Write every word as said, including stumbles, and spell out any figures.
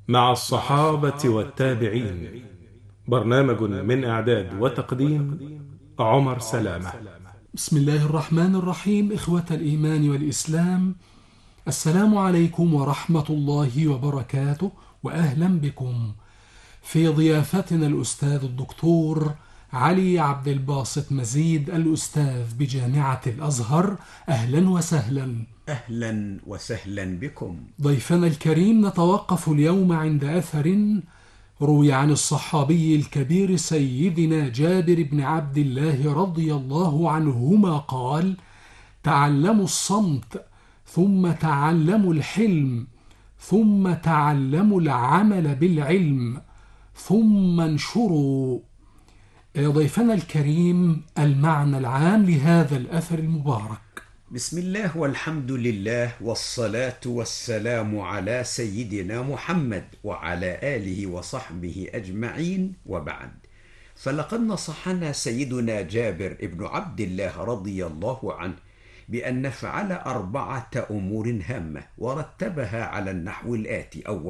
مع الصحابة والتابعين. برنامج من إعداد وتقديم عمر سلامة. بسم الله الرحمن الرحيم. إخوة الإيمان والإسلام، السلام عليكم ورحمة الله وبركاته، وأهلا بكم في ضيافتنا الأستاذ الدكتور علي عبد الباسط مزيد، الأستاذ بجامعة الأزهر. أهلا وسهلا. أهلا وسهلا بكم ضيفنا الكريم، نتوقف اليوم عند أثر روي عن الصحابي الكبير سيدنا جابر بن عبد الله رضي الله عنهما قال: تعلموا الصمت ثم تعلموا الحلم ثم تعلموا العمل بالعلم ثم انشروا. ضيفنا الكريم، المعنى العام لهذا الأثر المبارك. بسم الله والحمد لله والصلاة والسلام على سيدنا محمد وعلى آله وصحبه أجمعين، وبعد، فلقد نصحنا سيدنا جابر ابن عبد الله رضي الله عنه بأن نفعل أربعة أمور هامة ورتبها على النحو الآتي: أولا